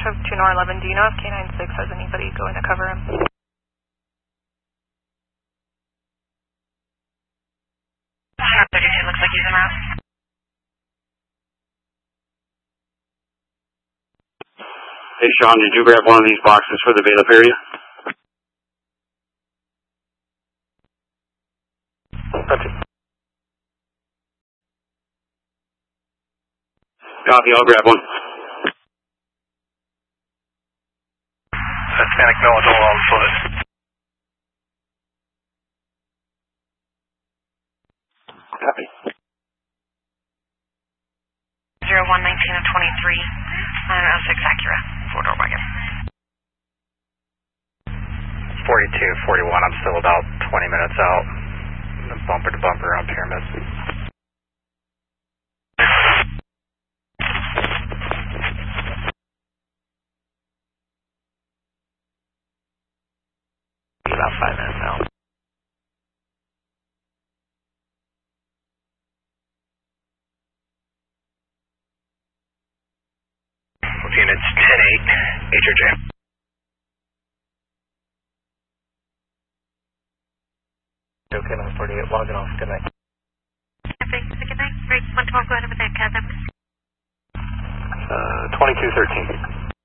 of 2-11. Do you know if K96 has anybody going to cover him? Looks like he's in route. Hey Sean, did you grab one of these boxes for the bailiff area? Copy. Copy, I'll grab one. Hispanic male adult on foot. Copy. 0119 and 23, 906 Acura, 4-door wagon. 4241, I'm still about 20 minutes out. Bumper to bumper on Pyramid. About 5 minutes out. Units 10-8, HRJ. Okay, 948, logging off. Good night. Good night. Great. 112, go ahead with that cab number. 2213.